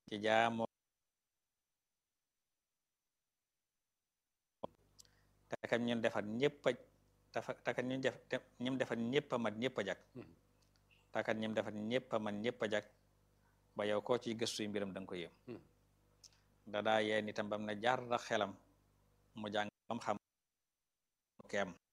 ci jaamoo takat ñun defar ñëpp a takat ñun def ñim defar ñëpp a mat ñëpp a jag takat ñim defar ñëpp a mat ñëpp a jag ba yow koo ciy gëstuy mbiram da nga ko yëm dadaa yee nitam bam na jaar xelam mu jàng bam xam keem